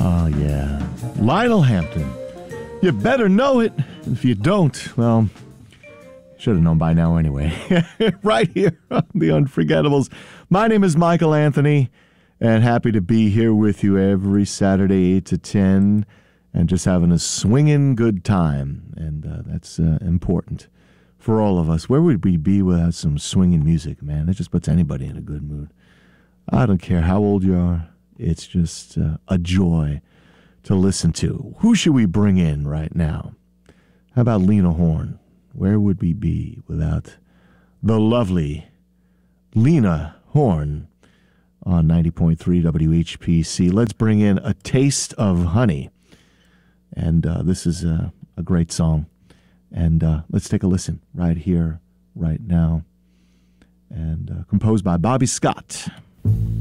Oh, yeah. Lionel Hampton. You better know it. If you don't, well, should have known by now anyway. Right here on The Unforgettables. My name is Michael Anthony, and happy to be here with you every Saturday, 8 to 10, and just having a swinging good time. And that's important for all of us. Where would we be without some swinging music, man? It just puts anybody in a good mood. I don't care how old you are. It's just a joy to listen to. Who should we bring in right now? How about Lena Horne? Where would we be without the lovely Lena Horne on 90.3 WHPC? Let's bring in A Taste of Honey. And this is a great song. And let's take a listen right here, right now. And composed by Bobby Scott.